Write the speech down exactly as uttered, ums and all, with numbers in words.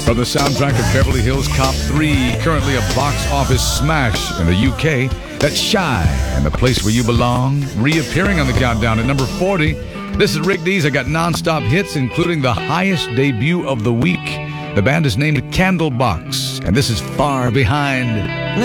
From the soundtrack of Beverly Hills Cop three, currently a box office smash in the U K, that's Shy and the Place Where You Belong, reappearing on the countdown at number forty. This is Rick Dees. I got non-stop hits, including the highest debut of the week. The band is named Candlebox, and this is Far Behind.